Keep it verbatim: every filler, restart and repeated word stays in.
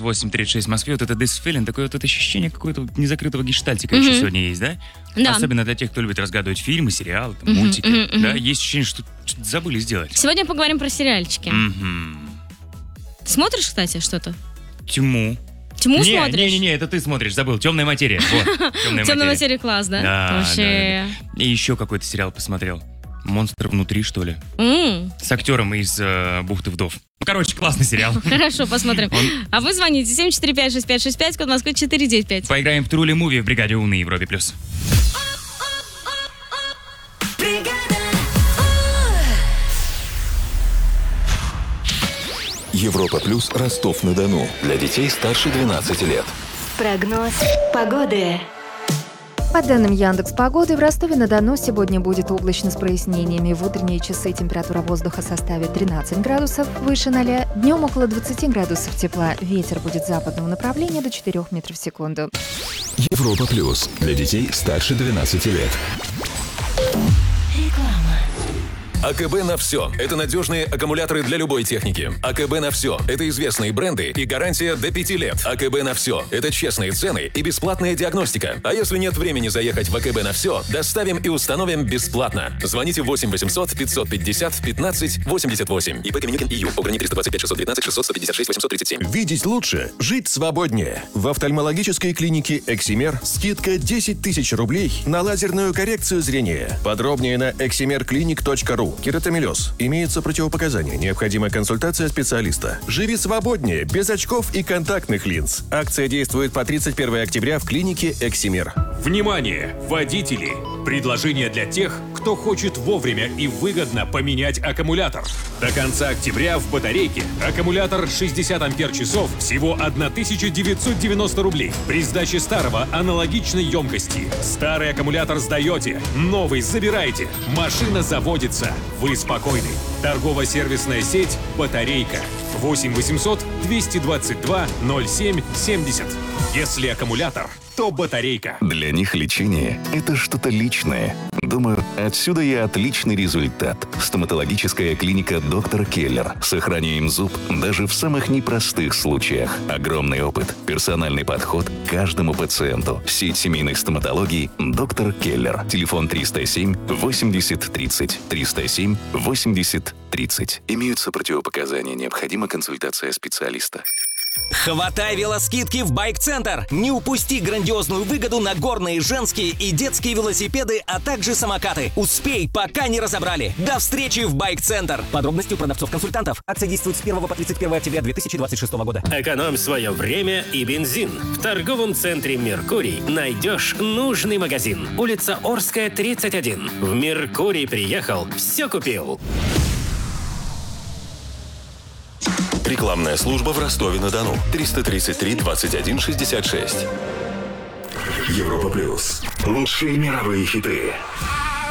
восемь тридцать шесть в Москве. Вот это this feeling, такое вот это ощущение какого-то незакрытого гештальтика Мгм. еще сегодня есть, да? Да. Особенно для тех, кто любит разгадывать фильмы, сериалы, там, Мгм, мультики. мгм, мгм. Да, есть ощущение, что что-то забыли сделать. Сегодня поговорим про сериальчики. Мгм. Смотришь, кстати, что-то? Тьму. Тьму не, смотришь? Не-не-не, это ты смотришь, забыл. «Темная материя». Вот, «Темная Темная материя». материя класс, да? Да, Вообще. да, да. И еще какой-то сериал посмотрел. «Монстр внутри», что ли? М, С актером из э, «Бухты вдов». Ну, короче, классный сериал. Хорошо, посмотрим. Он- А вы звоните семь четыре пять шесть пять шесть пять, код Москвы четыре девять пять. Поиграем в Трули Муви в «Бригаде У» на Европе+. плюс. Европа плюс Ростов-на-Дону. Для детей старше двенадцати лет. Прогноз погоды. По данным Яндекс.Погоды, в Ростове-на-Дону сегодня будет облачно с прояснениями. В утренние часы температура воздуха составит тринадцать градусов, выше ноля. Днем около двадцати градусов тепла. Ветер будет западного направления до четырёх метров в секунду. Европа плюс. Для детей старше двенадцати лет. АКБ на все. Это надежные аккумуляторы для любой техники. АКБ на все. Это известные бренды и гарантия до пяти лет. АКБ на все. Это честные цены и бесплатная диагностика. А если нет времени заехать в АКБ на все, доставим и установим бесплатно. Звоните восемь восемьсот пятьсот пятьдесят пятнадцать восемьдесят восемь. ИП Каменникин ИЮ. Ограничение триста двадцать пять шестьсот девятнадцать шестьсот сто пятьдесят шесть восемьсот тридцать семь. Видеть лучше, жить свободнее. В офтальмологической клинике «Эксимер» скидка десять тысяч рублей на лазерную коррекцию зрения. Подробнее на эксимер клиник точка ру. Кератомелез. Имеются противопоказания. Необходима консультация специалиста. Живи свободнее, без очков и контактных линз. Акция действует по тридцать первого октября в клинике «Эксимер». Внимание, водители! Предложение для тех, кто хочет вовремя и выгодно поменять аккумулятор. До конца октября в батарейке аккумулятор шестьдесят ампер-часов всего тысяча девятьсот девяносто рублей. При сдаче старого аналогичной емкости. Старый аккумулятор сдаете, новый забираете. Машина заводится. Вы спокойны. Торгово-сервисная сеть «Батарейка». восемь восемьсот двести двадцать два ноль семь семьдесят. Если аккумулятор, то батарейка. Для них лечение – это что-то личное. Думаю, отсюда и отличный результат. Стоматологическая клиника «Доктор Келлер». Сохраняем зуб даже в самых непростых случаях. Огромный опыт, персональный подход к каждому пациенту. Сеть семейной стоматологии «Доктор Келлер». Телефон триста семь восемьдесят тридцать. триста семь восемьдесят тридцать. Имеются противопоказания. Необходима консультация специалиста. Хватай велоскидки в Байк-центр! Не упусти грандиозную выгоду на горные, женские и детские велосипеды, а также самокаты. Успей, пока не разобрали. До встречи в Байк-центр! Подробности у продавцов-консультантов. Акция действует с первого по тридцать первое октября две тысячи двадцать шестого года. Экономь свое время и бензин. В торговом центре «Меркурий» найдешь нужный магазин. Улица Орская, тридцать один. В «Меркурий» приехал, все купил. Рекламная служба в Ростове-на-Дону. триста тридцать три двадцать один шестьдесят шесть. Европа плюс. Лучшие мировые хиты.